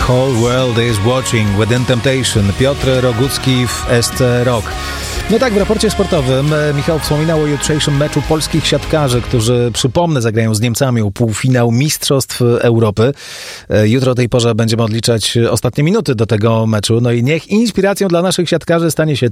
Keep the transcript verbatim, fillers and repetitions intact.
whole world is watching Within Temptation. Piotr Rogucki w S C Rock. No tak, w raporcie sportowym Michał wspominał o jutrzejszym meczu polskich siatkarzy, którzy, przypomnę, zagrają z Niemcami o półfinał Mistrzostw Europy. Jutro o tej porze będziemy odliczać ostatnie minuty do tego meczu. No i niech inspiracją dla naszych siatkarzy stanie się